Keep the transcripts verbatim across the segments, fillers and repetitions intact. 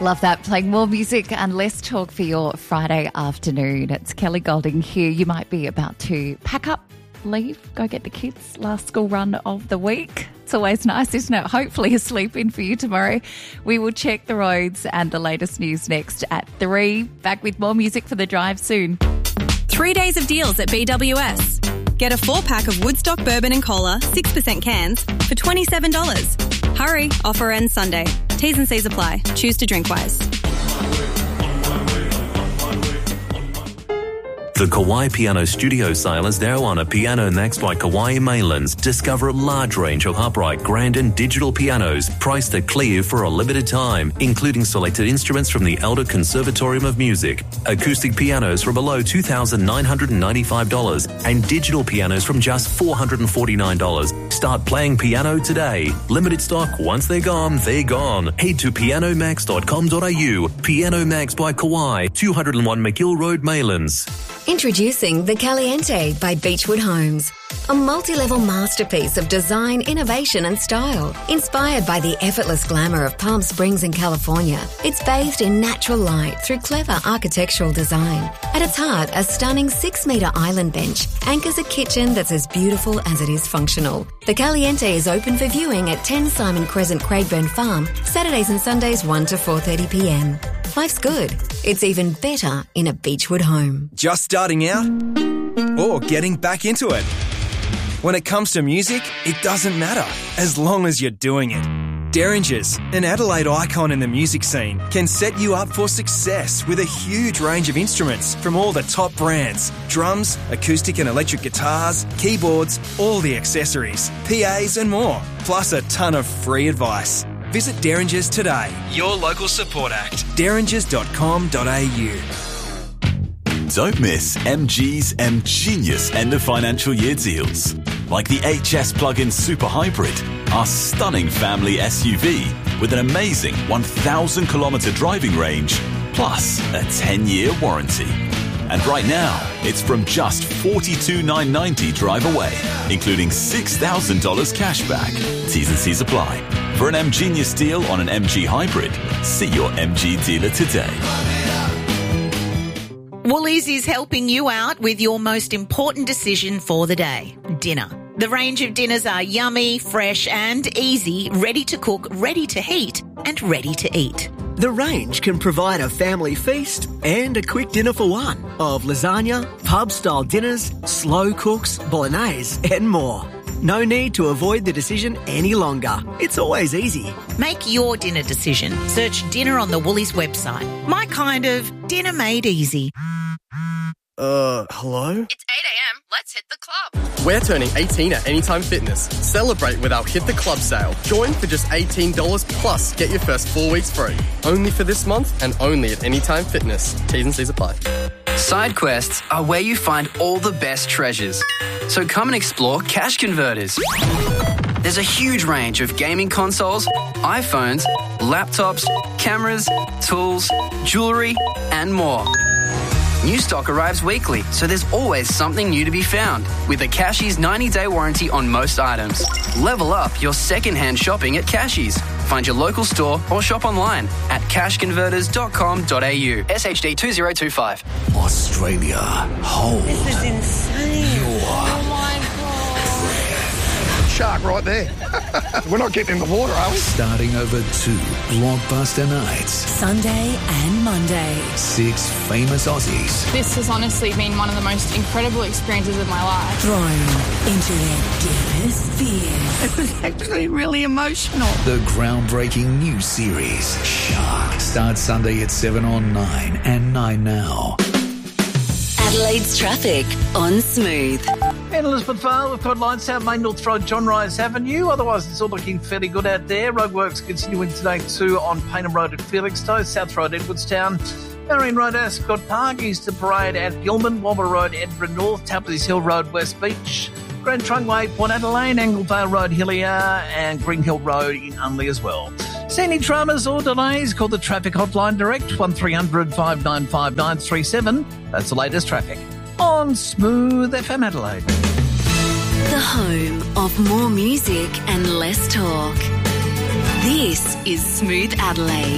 Love that. Playing more music and less talk for your Friday afternoon. It's Kelly Golding here. You might be about to pack up, leave, go get the kids. Last school run of the week. It's always nice, isn't it? Hopefully a sleep in for you tomorrow. We will check the roads and the latest news next at three. Back with more music for the drive soon. Three days of deals at B W S. Get a four-pack of Woodstock Bourbon and Cola, six percent cans, for twenty-seven dollars. Hurry, offer ends Sunday. T's and C's apply. Choose to drink wise. The Kauai Piano Studio sale is now on at Piano Max by Kauai Mainlands. Discover a large range of upright, grand and digital pianos priced at clear for a limited time, including selected instruments from the Elder Conservatorium of Music, acoustic pianos for below two thousand nine hundred ninety-five dollars and digital pianos from just four hundred forty-nine dollars. Start playing piano today. Limited stock. Once they're gone, they're gone. Head to piano max dot com dot a u. Piano Max by Kauai, two oh one McGill Road, Mainlands. Introducing the Caliente by Beechwood Homes. A multi-level masterpiece of design, innovation and style. Inspired by the effortless glamour of Palm Springs in California, it's bathed in natural light through clever architectural design. At its heart, a stunning six-metre island bench anchors a kitchen that's as beautiful as it is functional. The Caliente is open for viewing at ten Simon Crescent, Craigburn Farm, Saturdays and Sundays one to four thirty p m. Life's good. It's even better in a Beechwood home. Just starting out or getting back into it? When it comes to music, it doesn't matter as long as you're doing it. Derringers, an Adelaide icon in the music scene, can set you up for success with a huge range of instruments from all the top brands. Drums, acoustic and electric guitars, keyboards, all the accessories, P As and more, plus a ton of free advice. Visit Derringers today, your local support act, derringers dot com dot a u. Don't miss M G's M Genius end of financial year deals. Like the H S Plug-in Super Hybrid, our stunning family S U V with an amazing one thousand kilometre driving range, plus a ten-year warranty. And right now, it's from just forty-two thousand nine hundred ninety dollars drive away, including six thousand dollars cash back. T's and C's apply. For an M Genius deal on an M G Hybrid, see your M G dealer today. Woolies is helping you out with your most important decision for the day, dinner. The range of dinners are yummy, fresh and easy, ready to cook, ready to heat and ready to eat. The range can provide a family feast and a quick dinner for one of lasagna, pub-style dinners, slow cooks, bolognese and more. No need to avoid the decision any longer. It's always easy. Make your dinner decision. Search dinner on the Woolies website. My kind of dinner made easy. Uh, hello? It's eight a.m. Let's hit the club. We're turning eighteen at Anytime Fitness. Celebrate with our Hit the Club sale. Join for just eighteen dollars plus get your first four weeks free. Only for this month and only at Anytime Fitness. T's and C's apply. Side quests are where you find all the best treasures. So come and explore Cash Converters. There's a huge range of gaming consoles, iPhones, laptops, cameras, tools, jewellery and more. New stock arrives weekly, so there's always something new to be found. With a Cashies ninety-day warranty on most items. Level up your second-hand shopping at Cashies. Find your local store or shop online at cash converters dot com dot a u. S H D two zero two five. Australia, hold. This is insane. Your oh my God. Shark right there. We're not getting in the water, are we? Starting over two blockbuster nights. Sunday and Monday. Six famous Aussies. This has honestly been one of the most incredible experiences of my life. Thrown into their deepest fears. It was actually really emotional. The groundbreaking new series, Shark, starts Sunday at seven on nine and nine now. Adelaide's traffic on Smooth. In Elizabeth Vale, we've got Line South Main North Road, John Rise Avenue. Otherwise, it's all looking fairly good out there. Roadworks continuing today too on Paynham Road at Felixstowe, South Road, Edwardstown, Marion Road, Ascot Park, Easter Parade at Gilman, Wobble Road, Edinburgh North, Tapley's Hill Road, West Beach, Grand Trunk Way, Port Adelaide, Anglevale Road, Hillier, and Green Hill Road in Unley as well. See any dramas or delays? Call the traffic hotline direct, one three hundred five nine five nine three seven. That's the latest traffic on Smooth F M Adelaide. The home of more music and less talk. This is Smooth Adelaide.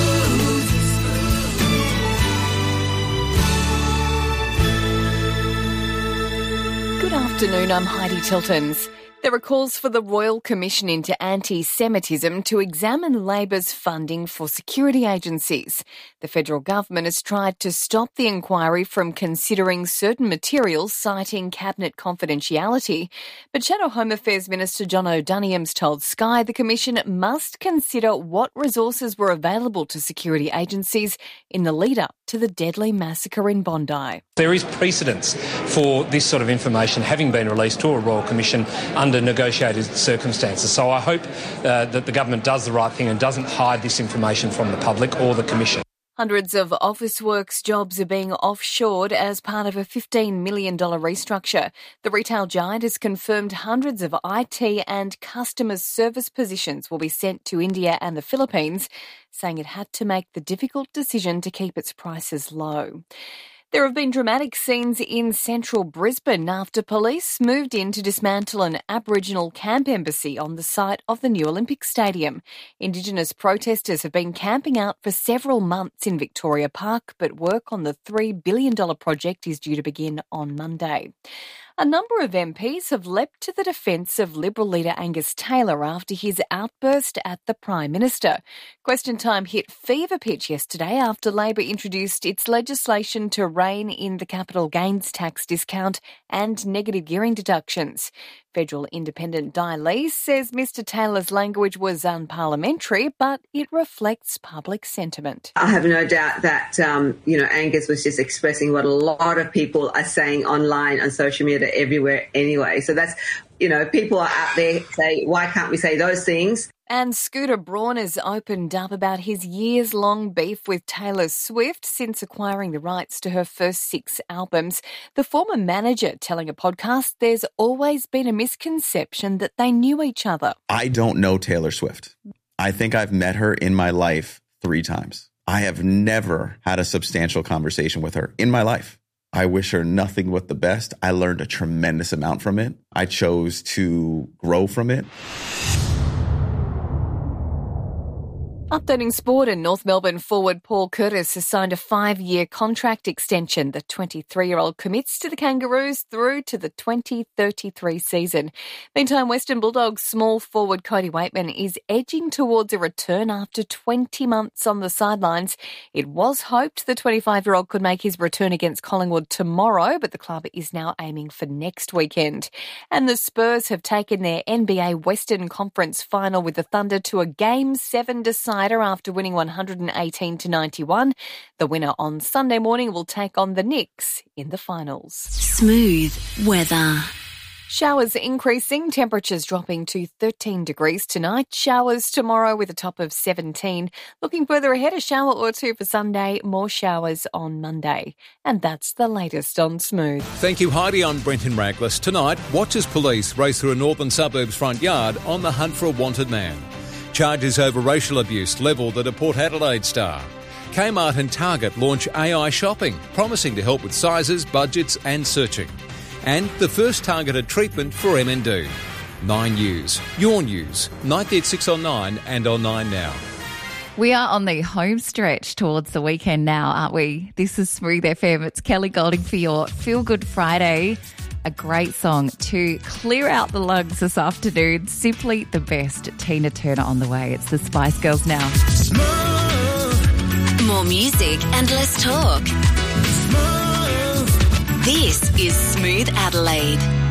Good afternoon, I'm Heidi Tiltons. There are calls for the Royal Commission into Anti-Semitism to examine Labor's funding for security agencies. The federal government has tried to stop the inquiry from considering certain materials, citing cabinet confidentiality. But Shadow Home Affairs Minister John O'Doniham's told Sky the Commission must consider what resources were available to security agencies in the lead-up to the deadly massacre in Bondi. There is precedence for this sort of information having been released to a Royal Commission under negotiated circumstances. So I hope uh, that the government does the right thing and doesn't hide this information from the public or the Commission. Hundreds of Officeworks jobs are being offshored as part of a fifteen million dollars restructure. The retail giant has confirmed hundreds of I T and customer service positions will be sent to India and the Philippines, saying it had to make the difficult decision to keep its prices low. There have been dramatic scenes in central Brisbane after police moved in to dismantle an Aboriginal camp embassy on the site of the new Olympic Stadium. Indigenous protesters have been camping out for several months in Victoria Park, but work on the three billion dollars project is due to begin on Monday. A number of M Ps have leapt to the defence of Liberal leader Angus Taylor after his outburst at the Prime Minister. Question Time hit fever pitch yesterday after Labor introduced its legislation to rein in the capital gains tax discount and negative gearing deductions. Federal Independent Di Lee says Mr Taylor's language was unparliamentary, but it reflects public sentiment. I have no doubt that, um, you know, Angus was just expressing what a lot of people are saying online, on social media, everywhere anyway. So that's, you know, people are out there say, why can't we say those things? And Scooter Braun has opened up about his years-long beef with Taylor Swift since acquiring the rights to her first six albums. The former manager telling a podcast there's always been a misconception that they knew each other. I don't know Taylor Swift. I think I've met her in my life three times. I have never had a substantial conversation with her in my life. I wish her nothing but the best. I learned a tremendous amount from it. I chose to grow from it. Updating sport, and North Melbourne forward Paul Curtis has signed a five-year contract extension. The twenty-three-year-old commits to the Kangaroos through to the twenty thirty-three season. Meantime, Western Bulldogs small forward Cody Waitman is edging towards a return after twenty months on the sidelines. It was hoped the twenty-five-year-old could make his return against Collingwood tomorrow, but the club is now aiming for next weekend. And the Spurs have taken their N B A Western Conference final with the Thunder to a Game seven decider after winning one eighteen to ninety-one. The winner on Sunday morning will take on the Knicks in the finals. Smooth weather. Showers increasing, temperatures dropping to thirteen degrees tonight. Showers tomorrow with a top of seventeen. Looking further ahead, a shower or two for Sunday, more showers on Monday. And that's the latest on Smooth. Thank you, Heidi. On Brenton Raglas. Tonight, watch as police race through a northern suburbs front yard on the hunt for a wanted man. Charges over racial abuse levelled at a Port Adelaide star. Kmart and Target launch A I shopping, promising to help with sizes, budgets and searching. And the first targeted treatment for M N D. Nine News. Your news. ninety at six on nine and on nine now. We are on the home stretch towards the weekend now, aren't we? This is Smooth F M. It's Kelly Golding for your Feel Good Friday. A great song to clear out the lungs this afternoon. Simply the best. Tina Turner on the way. It's the Spice Girls now. Smooth. More music and less talk. Smooth. This is Smooth Adelaide.